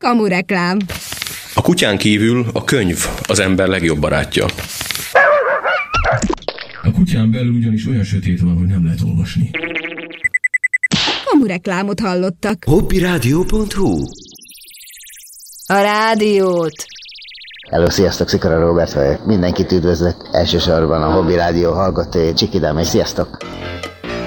Kamureklám. A kutyán kívül a könyv az ember legjobb barátja. A kutyán belül ugyanis olyan sötét van, hogy nem lehet olvasni. Kamureklámot hallottak. Hobbyradio.hu. A rádiót. Hello, sziasztok, Szikora Róbert vagyok. Mindenkit üdvözlök, elsősorban a Hobby Rádió hallgatói, Csikidám, és sziasztok!